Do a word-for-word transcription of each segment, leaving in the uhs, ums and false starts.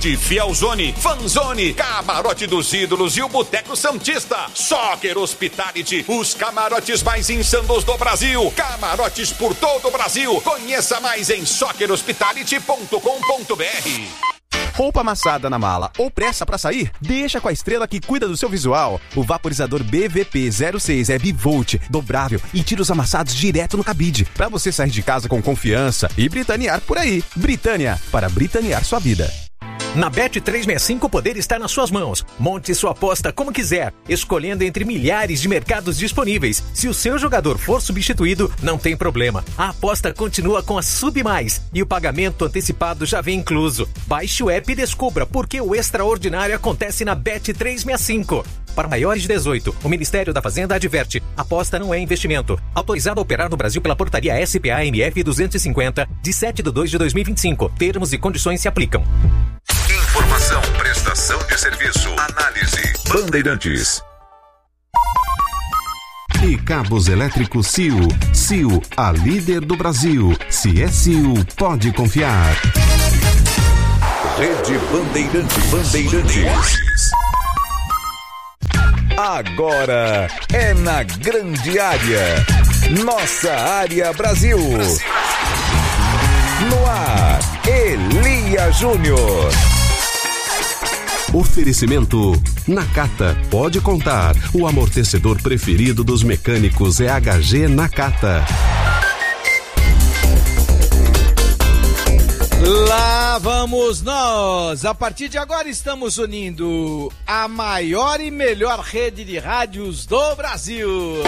Forte, Fielzone, Fanzone, Camarote dos Ídolos e o Boteco Santista. Soccer Hospitality, os camarotes mais insanos do Brasil. Camarotes por todo o Brasil. Conheça mais em soccer hospitality ponto com ponto b r. Roupa amassada na mala ou pressa pra sair? Deixa com a Estrela que cuida do seu visual. O vaporizador B V P zero seis é bivolt, dobrável e tira os amassados direto no cabide, pra você sair de casa com confiança e britanear por aí. Britânia, para britanear sua vida. Na Bet trezentos e sessenta e cinco o poder está nas suas mãos. Monte sua aposta como quiser, escolhendo entre milhares de mercados disponíveis. Se o seu jogador for substituído, não tem problema. A aposta continua com a Sub Mais e o pagamento antecipado já vem incluso. Baixe o app e descubra por que o extraordinário acontece na Bet trezentos e sessenta e cinco. Para maiores de dezoito, o Ministério da Fazenda adverte: aposta não é investimento. Autorizado a operar no Brasil pela portaria S P A M F duzentos e cinquenta, de sete de dois de dois mil e vinte e cinco. Termos e condições se aplicam. Informação, prestação de serviço, análise. Bandeirantes. E cabos elétricos C I U. C I U, a líder do Brasil. Se é C I U, pode confiar. Rede Bandeirantes. Bandeirantes. Agora é na grande área. Nossa área Brasil. No ar, Elia Júnior. Oferecimento Nakata. Pode contar. O amortecedor preferido dos mecânicos é H G Nakata. Lá vamos nós! A partir de agora estamos unindo a maior e melhor rede de rádios do Brasil.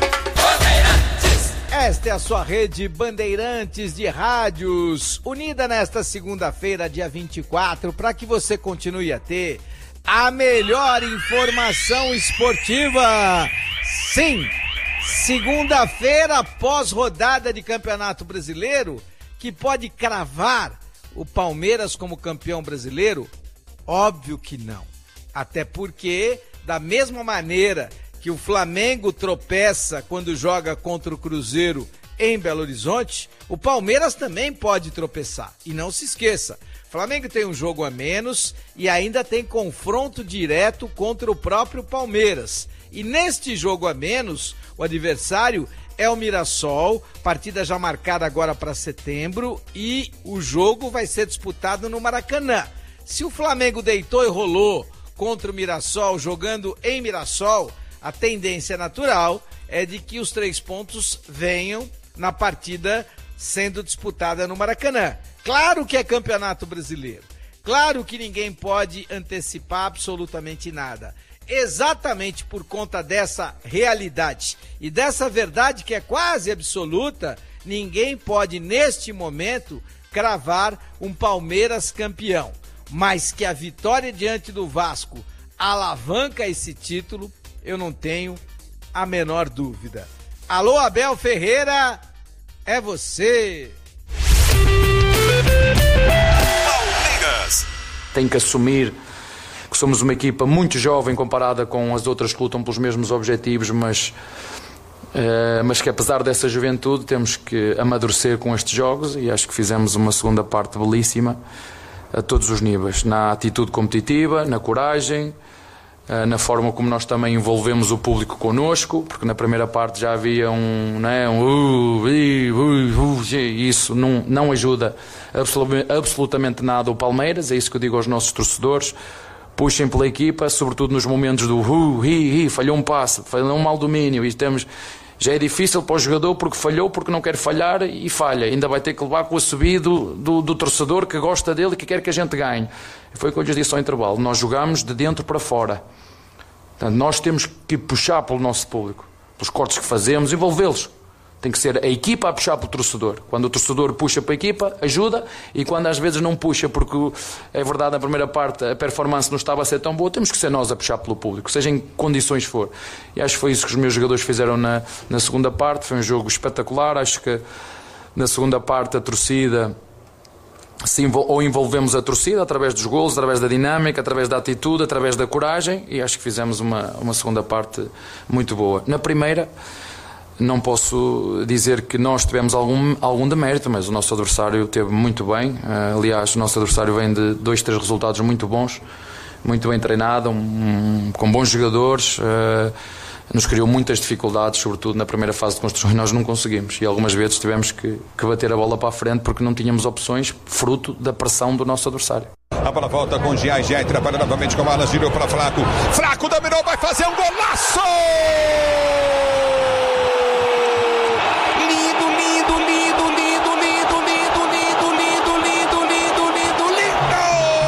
Esta é a sua rede Bandeirantes de rádios, unida nesta segunda-feira, dia vinte e quatro, para que você continue a ter a melhor informação esportiva. Sim, segunda-feira, pós-rodada de Campeonato Brasileiro, que pode cravar o Palmeiras como campeão brasileiro? Óbvio que não. Até porque, da mesma maneira que o Flamengo tropeça quando joga contra o Cruzeiro em Belo Horizonte, o Palmeiras também pode tropeçar. E não se esqueça, o Flamengo tem um jogo a menos e ainda tem confronto direto contra o próprio Palmeiras. E neste jogo a menos, o adversário é o Mirassol, partida já marcada agora para setembro, e o jogo vai ser disputado no Maracanã. Se o Flamengo deitou e rolou contra o Mirassol, jogando em Mirassol, a tendência natural é de que os três pontos venham na partida sendo disputada no Maracanã. Claro que é Campeonato Brasileiro. Claro que ninguém pode antecipar absolutamente nada. Exatamente por conta dessa realidade e dessa verdade que é quase absoluta, ninguém pode, neste momento, cravar um Palmeiras campeão. Mas que a vitória diante do Vasco alavanca esse título, eu não tenho a menor dúvida. Alô, Abel Ferreira, é você! Palmeiras. Tem que assumir que somos uma equipa muito jovem comparada com as outras que lutam pelos mesmos objetivos, mas, uh, mas que apesar dessa juventude temos que amadurecer com estes jogos, e acho que fizemos uma segunda parte belíssima a todos os níveis, na atitude competitiva, na coragem, uh, na forma como nós também envolvemos o público connosco, porque na primeira parte já havia um, né, um uh, uh, uh, uh, isso não, não ajuda absolutamente, absolutamente nada o Palmeiras. É isso que eu digo aos nossos torcedores: puxem pela equipa, sobretudo nos momentos do uh, hi, hi, falhou um passe, falhou um mau domínio, e temos, já é difícil para o jogador porque falhou, porque não quer falhar e falha, ainda vai ter que levar com a subida do, do, do torcedor que gosta dele e que quer que a gente ganhe. Foi o que eu lhes disse ao intervalo: nós jogamos de dentro para fora. Portanto, nós temos que puxar pelo nosso público, pelos cortes que fazemos, envolvê-los. Tem que ser a equipa a puxar pelo torcedor. Quando o torcedor puxa para a equipa, ajuda, e quando às vezes não puxa, porque é verdade, na primeira parte a performance não estava a ser tão boa, temos que ser nós a puxar pelo público, seja em que condições for. E acho que foi isso que os meus jogadores fizeram na, na segunda parte. Foi um jogo espetacular. Acho que na segunda parte a torcida, se envol- ou envolvemos a torcida através dos golos, através da dinâmica, através da atitude, através da coragem, e acho que fizemos uma, uma segunda parte muito boa. Na primeira, não posso dizer que nós tivemos algum, algum demérito, mas o nosso adversário teve muito bem. Aliás, o nosso adversário vem de dois, três resultados muito bons, muito bem treinado, um, com bons jogadores. Uh, nos criou muitas dificuldades, sobretudo na primeira fase de construção, e nós não conseguimos. E algumas vezes tivemos que, que bater a bola para a frente porque não tínhamos opções, fruto da pressão do nosso adversário. A bola volta com Giai, Giai trabalha novamente com a bola, girou para Flaco. Flaco dominou, vai fazer um golaço!